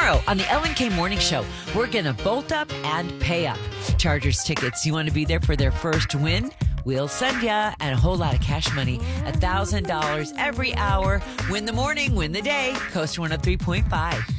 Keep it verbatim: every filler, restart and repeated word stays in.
Tomorrow on the Ellen K Morning Show, we're going to bolt up and pay up. Chargers tickets. You want to be there for their first win? We'll send ya, and a whole lot of cash money, one thousand dollars every hour. Win the morning, win the day. Coast one oh three point five.